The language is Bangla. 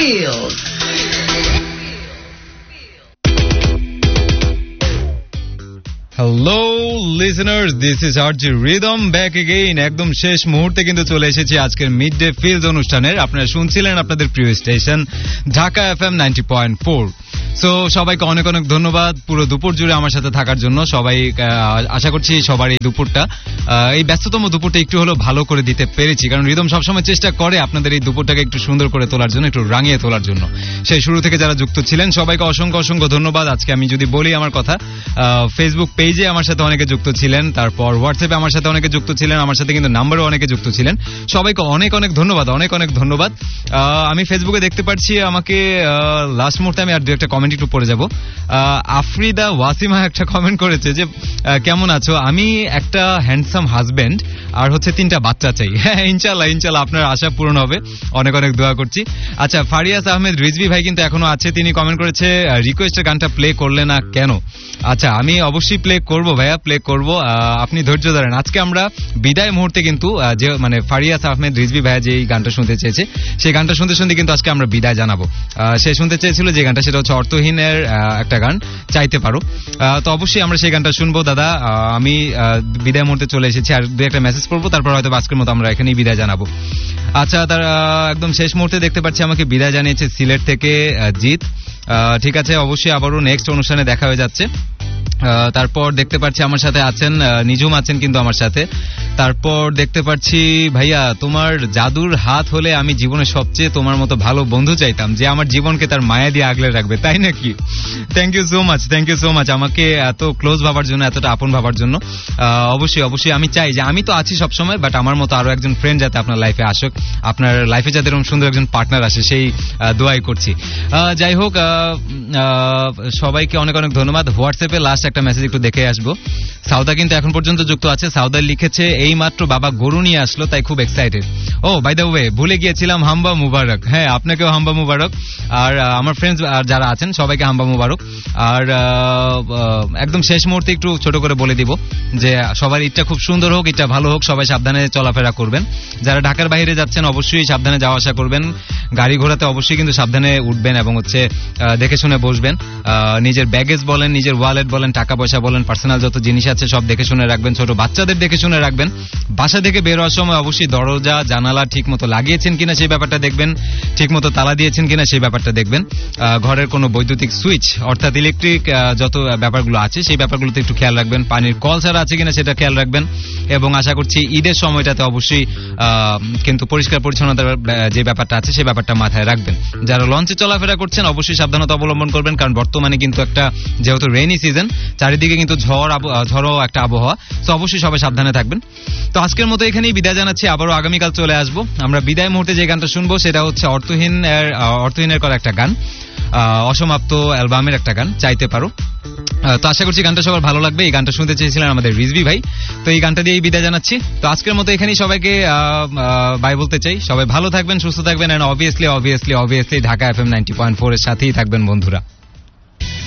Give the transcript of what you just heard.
feels. Hello listeners, this is RG rhythm back again. একদম শেষ মুহূর্তে কিন্তু চলে এসেছি আজকের মিড ডে ফিলস অনুষ্ঠানের। আপনারা শুনছিলেন আপনাদের প্রিয় স্টেশন ঢাকা FM 90.4। সো সবাইকে অনেক অনেক ধন্যবাদ পুরো দুপুর জুড়ে আমার সাথে থাকার জন্য। সবাই আশা করছি সবার এই দুপুরটা, এই ব্যস্ততম দুপুরটা একটু হলেও ভালো করে দিতে পেরেছি, কারণ রিদম সবসময় চেষ্টা করে আপনাদের এই দুপুরটাকে একটু সুন্দর করে তোলার জন্য, একটু রাঙিয়ে তোলার জন্য। সেই শুরু থেকে যারা যুক্ত ছিলেন সবাইকে অসংখ্য অসংখ্য ধন্যবাদ। আজকে আমি যদি বলি আমার কথা, ফেসবুক পেজে আমার সাথে অনেকে যুক্ত ছিলেন, তারপর হোয়াটসঅ্যাপে আমার সাথে অনেকে যুক্ত ছিলেন, আমার সাথে কিন্তু নাম্বারও অনেকে যুক্ত ছিলেন। সবাইকে অনেক অনেক ধন্যবাদ, অনেক অনেক ধন্যবাদ। আমি ফেসবুকে দেখতে পাচ্ছি আমাকে লাস্ট মুহূর্তে আমি আর দু একটা কমেন্ট একটু পড়ে যাব। আফরিদা ওয়াসিমা একটা কমেন্ট করেছে যে কেমন আছো, আমি একটা হ্যান্ডসাম হাজবেন্ড আর হচ্ছে 3টা বাচ্চা চাই। হ্যাঁ, ইনশাল্লাহ ইনশাল্লাহ আপনার আশা পূরণ হবে, অনেক অনেক দোয়া করছি। আচ্ছা, ফারিয়াস আহমেদ রিজভি ভাই কিন্তু এখনো আছে, তিনি কমেন্ট করেছে রিকোয়েস্টের গানটা প্লে করলে না কেন। আচ্ছা, আমি অবশ্যই প্লে করব ভাইয়া, প্লে করব, আপনি ধৈর্য ধরেন। আজকে আমরা বিদায় মুহূর্তে কিন্তু যে মানে ফারিয়াস আহমেদ রিজভি ভাইয়া যে গানটা শুনতে চেয়েছে, সেই গানটা শুনতে শুনতে কিন্তু আজকে আমরা বিদায় জানাবো। সে শুনতে চেয়েছিল যে গানটা, সেটা হচ্ছে অর্থহীনের একটা গান, চাইতে পারো। তো অবশ্যই আমরা সেই গানটা শুনবো দাদা। আমি বিদায় মুহূর্তে চলে এসেছি, আর দু একটা মেসেজ করবো, তারপর হয়তো আজকের মতো আমরা এখানেই বিদায় জানাবো। আচ্ছা, তার একদম শেষ মুহূর্তে দেখতে পাচ্ছি আমাকে বিদায় জানিয়েছে সিলেট থেকে জিৎ। ঠিক আছে, অবশ্যই আবারও নেক্সট অনুষ্ঠানে দেখা হয়ে যাচ্ছে। তারপর দেখতে পাচ্ছি আমার সাথে আছেন নিজুম আছেন কিন্তু আমার সাথে। তারপর দেখতে পাচ্ছি ভাইয়া, তোমার জাদুর হাত হলে আমি জীবনে সবচেয়ে তোমার মতো ভালো বন্ধু চাইতাম, যে আমার জীবনকে তার মায়া দিয়ে আগলে রাখবে, তাই নাকি? Thank you so much, thank you so much আমাকে এত ক্লোজ ভাবার জন্য, এতটা আপন ভাবার জন্য। অবশ্যই অবশ্যই আমি চাই যে আমি তো আছি সবসময়, বাট আমার মতো আরো একজন ফ্রেন্ড যাতে আপনার লাইফে আসুক, আপনার লাইফে যাতে এরকম সুন্দর একজন পার্টনার আসে, সেই দোয়াই করছি। যাই হোক, সবাইকে অনেক অনেক ধন্যবাদ। হোয়াটসঅ্যাপে লাস্ট একটা মেসেজ একটু দেখে আসবো। সাউদা কিন্তু এখন পর্যন্ত যুক্ত আছে। সাউদা লিখেছে, এই মাত্র বাবা গরু নিয়ে আসলো, তাই খুব excited. O by the way, ভুলে গিয়েছিলাম, হাম্বা মুবারক। হ্যাঁ, আপনাকেও হাম্বা মুবারক, আর আমার ফ্রেন্ডস যারা আছেন সবাইকে হাম্বা মুবারক। আর একদম শেষ মুহূর্তে একটু ছোট করে বলে দিব যে সবার ঈদটা খুব সুন্দর হোক, ঈদটা ভালো হোক, সবাই সাবধানে চলাফেরা করবেন। যারা ঢাকার বাইরে যাচ্ছেন অবশ্যই সাবধানে যাওয়া আসা করবেন, গাড়ি ঘোড়াতে অবশ্যই কিন্তু সাবধানে উঠবেন এবং হচ্ছে দেখে শুনে বসবেন। নিজের ব্যাগেজ বলেন, নিজের ওয়ালেট বলেন, টাকা পয়সা বলেন, পার্সোনাল যত জিনিস আছে সব দেখে শুনে রাখবেন। ছোট বাচ্চাদের দেখে শুনে রাখবেন। বাসা থেকে বের হওয়ার সময় অবশ্যই দরজা জানালা ঠিক মতো লাগিয়েছেন কিনা সেই ব্যাপারটা দেখবেন, ঠিক মতো তালা দিয়েছেন কিনা সেই ব্যাপারটা দেখবেন। ঘরের কোনো বৈদ্যুতিক সুইচ অর্থাৎ ইলেকট্রিক যত ব্যাপারগুলো আছে সেই ব্যাপারগুলোতে একটু খেয়াল রাখবেন। পানির কল ছাড়া আছে কিনা সেটা খেয়াল রাখবেন। এবং আশা করছি ঈদের সময়টাতে অবশ্যই কিন্তু পরিষ্কার পরিচ্ছন্নতার যে ব্যাপারটা আছে সেই ব্যাপারটা মাথায় রাখবেন। যারা লঞ্চে চলাফেরা করছেন অবশ্যই সাবধানতা অবলম্বন করবেন, কারণ বর্তমানে কিন্তু একটা যেহেতু রেইনি সিজন, চারিদিকে কিন্তু ঝড়ও একটা আবহাওয়া, তো অবশ্যই সবাই সাবধানে থাকবেন। তো আজকের মতো এখানেই বিদায় জানাচ্ছি, আবারও আগামীকাল চলে আসবো। আমরা বিদায় মুহূর্তে যে গানটা শুনবো সেটা হচ্ছে অর্থহীনের করা একটা গান, অসমাপ্ত অ্যালবামের একটা গান, চাইতে পারো। তো আশা করছি গানটা সবার ভালো লাগবে। এই গানটা শুনতে চেয়েছিলেন আমাদের রিজভি ভাই, তো এই গানটা দিয়েই বিদায় জানাচ্ছি। তো আজকের মতো এখানেই সবাইকে বাই বলতে চাই। সবাই ভালো থাকবেন, সুস্থ থাকবেন, এন্ড অবভিয়াসলি ঢাকা FM 90.4 এর সাথেই থাকবেন বন্ধুরা।